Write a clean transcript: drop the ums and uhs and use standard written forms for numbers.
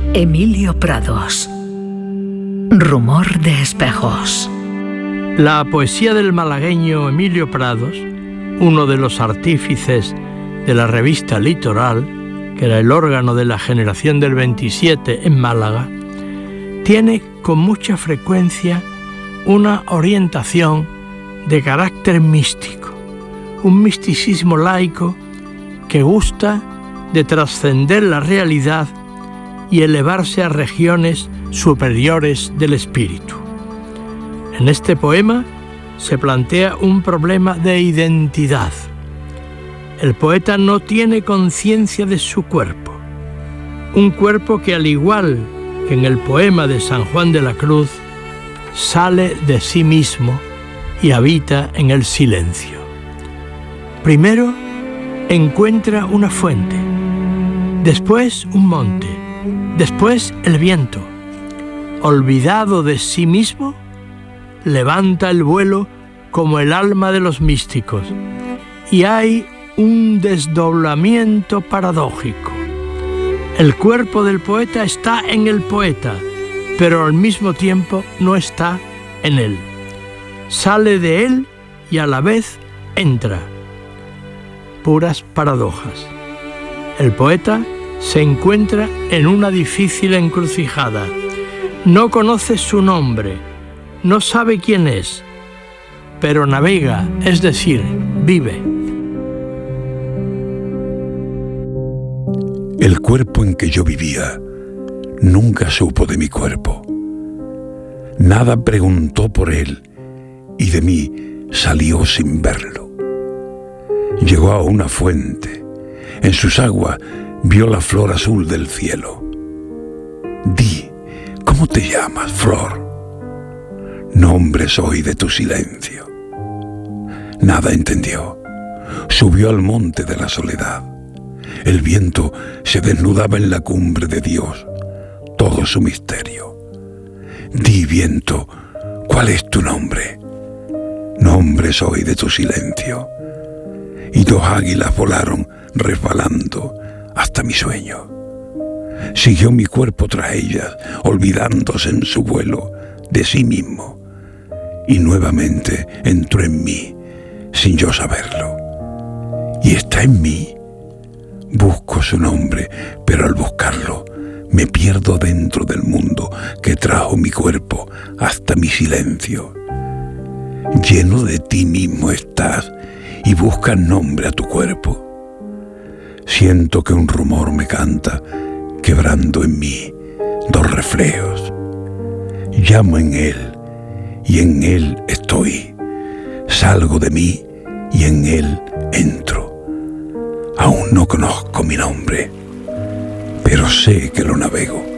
Emilio Prados. Rumor de espejos. La poesía del malagueño Emilio Prados, uno de los artífices de la revista Litoral, que era el órgano de la generación del 27 en Málaga, tiene con mucha frecuencia una orientación de carácter místico, un misticismo laico que gusta de trascender la realidad y elevarse a regiones superiores del espíritu. En este poema se plantea un problema de identidad. El poeta no tiene conciencia de su cuerpo, un cuerpo que, al igual que en el poema de San Juan de la Cruz, sale de sí mismo y habita en el silencio. Primero encuentra una fuente, después un monte, después el viento. Olvidado de sí mismo, levanta el vuelo como el alma de los místicos, y hay un desdoblamiento paradójico. El cuerpo del poeta está en el poeta, pero al mismo tiempo no está en él. Sale de él y a la vez entra. Puras paradojas. El poeta se encuentra en una difícil encrucijada. No conoce su nombre, no sabe quién es, pero navega, es decir, vive. El cuerpo en que yo vivía nunca supo de mi cuerpo. Nada preguntó por él y de mí salió sin verlo. Llegó a una fuente, en sus aguas vio la flor azul del cielo. Di, ¿cómo te llamas, flor? Nombre soy de tu silencio. Nada entendió. Subió al monte de la soledad. El viento se desnudaba en la cumbre de Dios, todo su misterio. Di, viento, ¿cuál es tu nombre? Nombre soy de tu silencio. Y dos águilas volaron resbalando hasta mi sueño. Siguió mi cuerpo tras ellas, olvidándose en su vuelo de sí mismo, y nuevamente entró en mí sin yo saberlo. Y está en mí. Busco su nombre, pero al buscarlo me pierdo dentro del mundo que trajo mi cuerpo hasta mi silencio. Lleno de ti mismo estás y buscas nombre a tu cuerpo. Siento que un rumor me canta, quebrando en mí dos reflejos. Llamo en él y en él estoy. Salgo de mí y en él entro. Aún no conozco mi nombre, pero sé que lo navego.